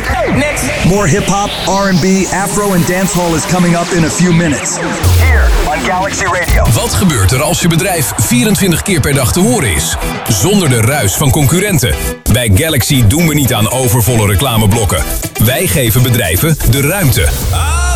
Next. More hip-hop, R&B, afro and dancehall is coming up in a few minutes. Here on Galaxy Radio. Wat gebeurt er als je bedrijf 24 keer per dag te horen is? Zonder de ruis van concurrenten. Bij Galaxy doen we niet aan overvolle reclameblokken. Wij geven bedrijven de ruimte.